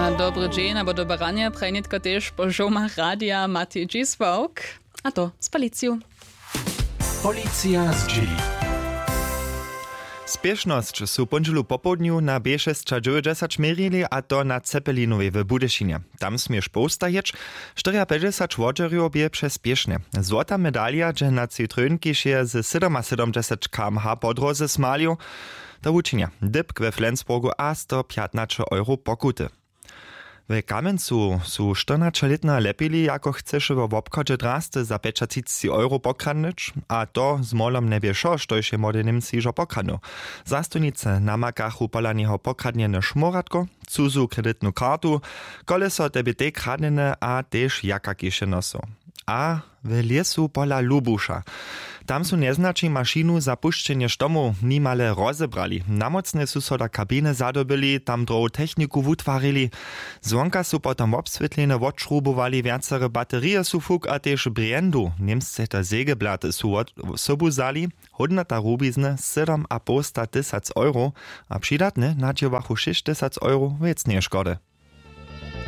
Dobry dzień, albo dobre ranie, prejnitko też po żomach radia Matej Dzisłauk, a to z policją. Policja z Dżili. Spieszność su pondzielu popołudniu na B690 mierili, a to na Cepelinowej w Budyszynie. Tam smiesz postajeć, 54 łodzerów bie przespieszne. Złota medalia, że na Citroenki się z 77 km/h po drodze smalił, do uczynia dypk we Flensburgu a 115 euro pokuty. W Kamencu su 14-letna lepili, jako chcesz w obchodzie drasty za 50 euro pokradnąć, a to z molom nie wiesz, što się młody Niemcy już pokradną. Zastonice namakachu polanieho pokradniene szmoratko, cuzu kredytnu kartu, koleso tebe te kradnene, a też jaka kisze nosą. A w lesu pola Lubusza. Tam su neznači mašinu za pušćenje štomu nimale rozebrali. Namocne su so da kabine zadobili, tam drogu techniku wutwarili. Zvonka su potom obsvetljene odšrubovali, viacere baterije su fuk, a tež briendu. Niemsce zegeblate su sobu zali, hodnota rubizne 7,5 euro, a přidatne nadjevachu 6 euro, vec nie škode.